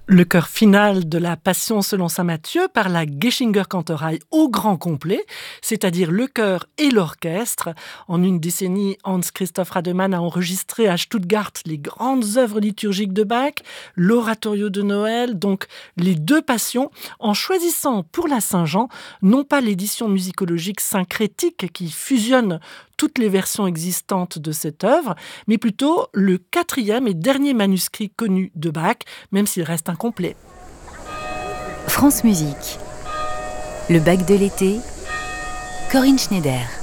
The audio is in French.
Le chœur final de la Passion selon saint Matthieu par la Geschinger Kantorei au grand complet, c'est-à-dire le chœur et l'orchestre. En une décennie, Hans Christoph Rademann a enregistré à Stuttgart les grandes œuvres liturgiques de Bach, l'oratorio de Noël, donc les deux passions, en choisissant pour la Saint-Jean, non pas l'édition musicologique syncrétique qui fusionne toutes les versions existantes de cette œuvre, mais plutôt le quatrième et dernier manuscrit connu de Bach, même s'il reste incomplet. France Musique, le Bach de l'été, Corinne Schneider.